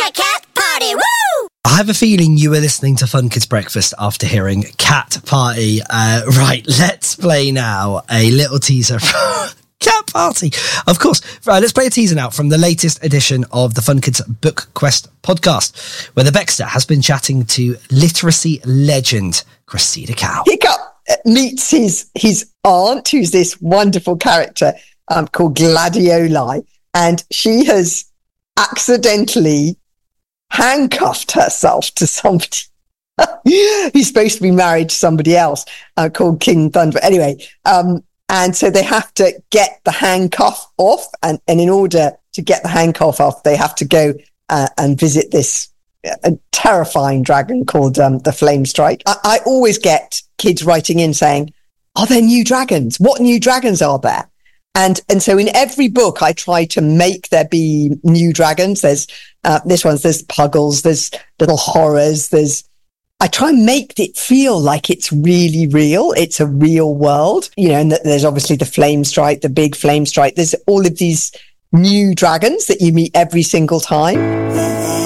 Cat Party, woo! I have a feeling you were listening to Fun Kids Breakfast after hearing Cat Party. Right, let's play now a little teaser from Cat Party. Of course. Right, let's play a teaser now from the latest edition of the Fun Kids Book Quest podcast, where the Baxter has been chatting to literacy legend Cressida Cow. Hiccup meets his aunt, who's this wonderful character called Gladioli, and she has accidentally handcuffed herself to somebody who's supposed to be married to somebody else called King Thunder. Anyway, and so they have to get the handcuff off, and in order to get the handcuff off, they have to go and visit this terrifying dragon called the Flame Strike. I always get kids writing in saying, are there new dragons? What new dragons are there? And so in every book, I try to make there be new dragons. There's there's Puggles, there's little horrors, I try and make it feel like it's really real. It's a real world, and there's obviously the Flame Strike, the big Flame Strike. There's all of these new dragons that you meet every single time.